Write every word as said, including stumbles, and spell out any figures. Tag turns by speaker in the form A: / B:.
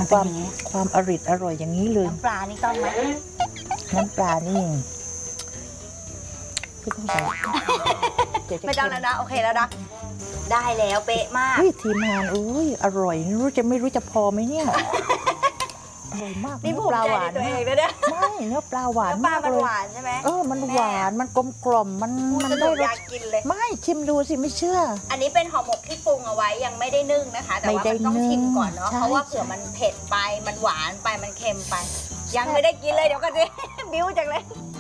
A: มัน
B: ค
A: เป็น
B: วาม
A: อย่างนี้
B: ความอริดอร่อยอย่างนี้เลย
A: น้ำปลานี่ต้องไหม
B: น้ำปลานี่ไม่ต้องใส่เดี๋ยวจะ
A: ไม่ต้องแล้วนะโอเคแล้วนะได้แล้วเป๊ะมาก
B: เฮ้ยทีมงานอุ้ยอร่อยไม่รู้จะไม่รู้จะพอไหมเนี่ยอร่อยมาก
A: นี่
B: เนื้
A: ภู
B: อป
A: มิ
B: ลา
A: ใจ
B: หวา
A: ใน
B: น
A: ตัวเอ
B: มาก
A: งนะเนี่ย
B: ไม่เนื้อปลาหวาน
A: เนื้อปลาม
B: าก
A: มัน
B: เลย
A: หวานใช่ไหม
B: เออมันหวานมันกลมกล่อมมัน
A: พูด
B: มัน
A: ส
B: ได้
A: นุก
B: ร
A: อยา
B: ส
A: กกินเลย
B: ไม่ชิมดูสิไม่เชื่อ
A: อันนี้เป็นห่อหมกที่ปรุงเอาไว้ยังไม่ได้นึ่งนะคะ แต่ว่า
B: ไม่ได้
A: มันต้องชิมก่อนเนาะ
B: นึ่ง
A: เพราะว่า
B: ใช่
A: เผื่อมันเผ็ดไปมันหวานไปมันเค็มไป ยังไม่ได้กินเลยเดี๋ยวกันสิ บิ้วจังเลย